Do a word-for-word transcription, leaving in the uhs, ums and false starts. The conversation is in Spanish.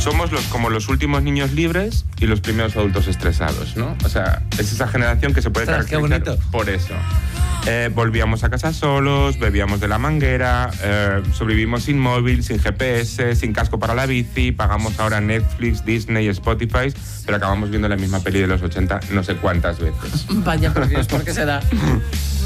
somos los, como los últimos niños libres y los primeros adultos estresados, ¿no? O sea, es esa generación que se puede Ostras, caracterizar por eso. Eh, volvíamos a casa solos, bebíamos de la manguera, eh, sobrevivimos sin móvil, sin G P S, sin casco para la bici, pagamos ahora Netflix, Disney, Spotify, pero acabamos viendo la misma peli de los ochenta no sé cuántas veces. Vaya por Dios, ¿por qué se da?